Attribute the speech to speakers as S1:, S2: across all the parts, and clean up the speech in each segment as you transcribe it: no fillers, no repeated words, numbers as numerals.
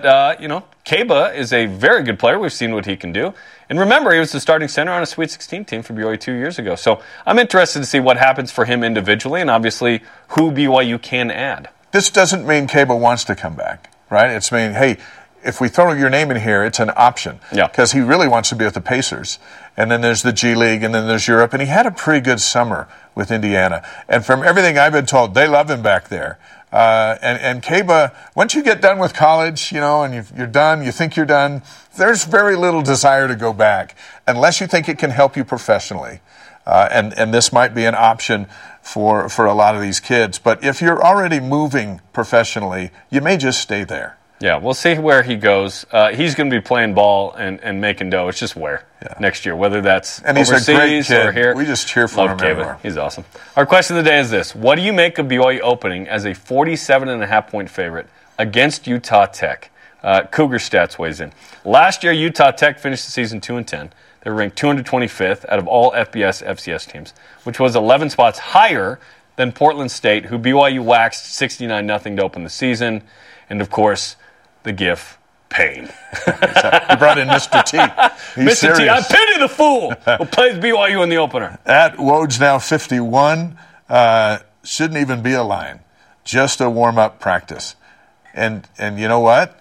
S1: But, Kaba is a very good player. We've seen what he can do. And remember, he was the starting center on a Sweet 16 team for BYU 2 years ago. So I'm interested to see what happens for him individually and obviously who BYU can add.
S2: This doesn't mean Kaba wants to come back, right? It's mean, hey, if we throw your name in here, it's an option.
S1: Yeah.
S2: Because he really wants to be with the Pacers. And then there's the G League, and then there's Europe. And he had a pretty good summer with Indiana. And from everything I've been told, they love him back there. And Kaba, once you get done with college, and you're done, you think you're done, there's very little desire to go back unless you think it can help you professionally. And this might be an option for a lot of these kids. But if you're already moving professionally, you may just stay there.
S1: Yeah, we'll see where he goes. He's going to be playing ball and making dough. It's just where next year, whether that's
S2: and he's
S1: overseas
S2: a great kid.
S1: Or here.
S2: We just cheer for him everywhere.
S1: He's awesome. Our question of the day is this. What do you make of BYU opening as a 47.5-point favorite against Utah Tech? Cougar Stats weighs in. Last year, Utah Tech finished the season 2-10. They were ranked 225th out of all FBS FCS teams, which was 11 spots higher than Portland State, who BYU waxed 69-0 to open the season. And, of course, the GIF, pain.
S2: You brought in Mr. T. He's
S1: Mr.
S2: serious.
S1: T, I pity the fool who plays BYU in the opener.
S2: At Woj now 51, shouldn't even be a line, just a warm-up practice. And you know what?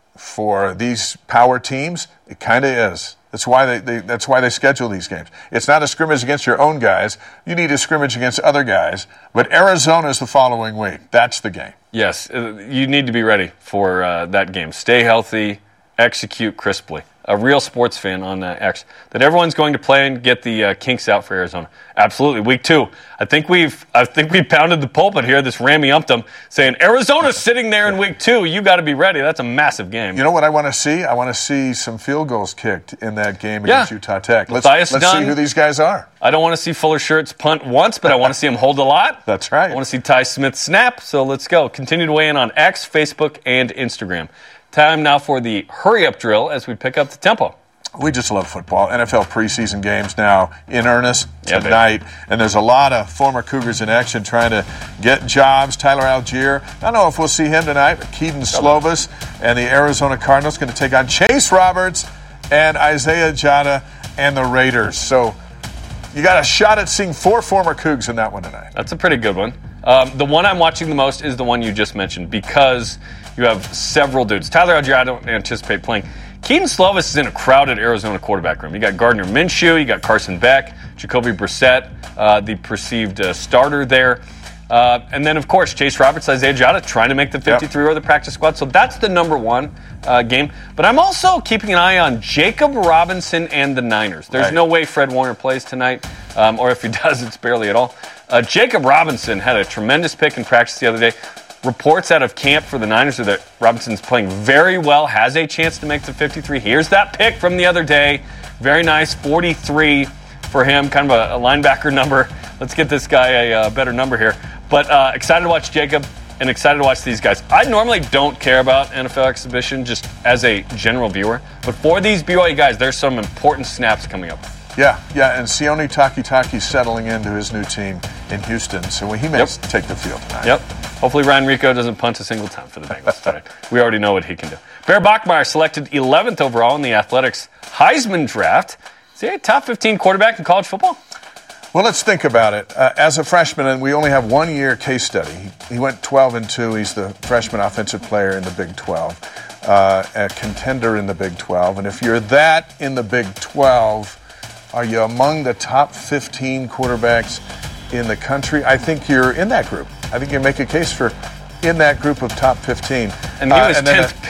S2: For these power teams, it kind of is. That's why they schedule these games. It's not a scrimmage against your own guys. You need a scrimmage against other guys. But Arizona's the following week. That's the game.
S1: Yes, you need to be ready for that game. Stay healthy, execute crisply. A real sports fan on X. That everyone's going to play and get the kinks out for Arizona. Absolutely. Week 2. I think we've pounded the pulpit here, this Rammy Umptum, saying Arizona's sitting there in week 2. You got to be ready. That's a massive game.
S2: You know what I want to see? I want to see some field goals kicked in that game against Utah Tech. Let's see who these guys are.
S1: I don't want to see Fuller Shirts punt once, but I want to see him hold a lot.
S2: That's right.
S1: I want to see Ty Smith snap, so let's go. Continue to weigh in on X, Facebook, and Instagram. Time now for the hurry-up drill as we pick up the tempo.
S2: We just love football. NFL preseason games now in earnest tonight. And there's a lot of former Cougars in action trying to get jobs. Tyler Algier, I don't know if we'll see him tonight, but Keaton Slovis and the Arizona Cardinals going to take on Chase Roberts and Isaiah Jada and the Raiders. So you got a shot at seeing 4 former Cougs in that one tonight.
S1: That's a pretty good one. The one I'm watching the most is the one you just mentioned because you have several dudes. Tyler Algier, I don't anticipate playing. Keaton Slovis is in a crowded Arizona quarterback room. You got Gardner Minshew, you got Carson Beck, Jacoby Brissett, the perceived starter there. And then, of course, Chase Roberts, Isaiah Jada trying to make the 53 or the practice squad. So that's the number one game. But I'm also keeping an eye on Jacob Robinson and the Niners. There's no way Fred Warner plays tonight, or if he does, it's barely at all. Jacob Robinson had a tremendous pick in practice the other day. Reports out of camp for the Niners are that Robinson's playing very well, has a chance to make the 53. Here's that pick from the other day. Very nice, 43 for him, kind of a linebacker number. Let's get this guy a better number here. But excited to watch Jacob and excited to watch these guys. I normally don't care about NFL exhibition just as a general viewer. But for these BYU guys, there's some important snaps coming up.
S2: Yeah, and Sione Takitaki's settling into his new team in Houston, so he may take the field tonight.
S1: Yep. Hopefully Ryan Rico doesn't punt a single time for the Bengals tonight. We already know what he can do. Bear Bachmeier selected 11th overall in the Athletics Heisman draft. Is he a top 15 quarterback in college football?
S2: Well, let's think about it. As a freshman, and we only have 1 year case study, he went 12-2. He's the freshman offensive player in the Big 12, a contender in the Big 12. And if you're that in the Big 12, are you among the top 15 quarterbacks in the country? I think you're in that group. I think you make a case for in that group of top 15.
S1: And he was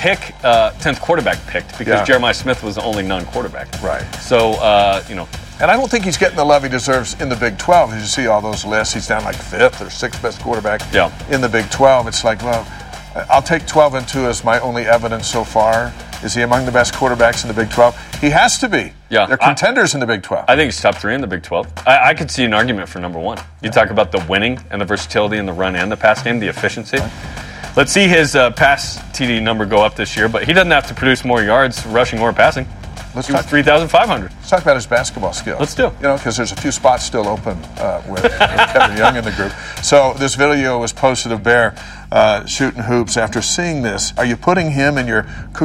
S1: 10th quarterback picked because Jeremiah Smith was the only non-quarterback.
S2: Right.
S1: So,
S2: And I don't think he's getting the love he deserves in the Big 12. As you see all those lists, he's down like 5th or 6th best quarterback in the Big 12. It's like, well, I'll take 12-2 as my only evidence so far. Is he among the best quarterbacks in the Big 12? He has to be.
S1: Yeah.
S2: They're contenders in the Big 12.
S1: I think he's top 3 in the Big 12. I could see an argument for number 1. You talk about the winning and the versatility in the run and the pass game, the efficiency. Let's see his pass TD number go up this year, but he doesn't have to produce more yards rushing or passing. Let's talk 3,500.
S2: Let's talk about his basketball skills.
S1: Let's do.
S2: Because there's a few spots still open with Kevin Young in the group. So this video was posted of Bear shooting hoops. After seeing this, are you putting him in your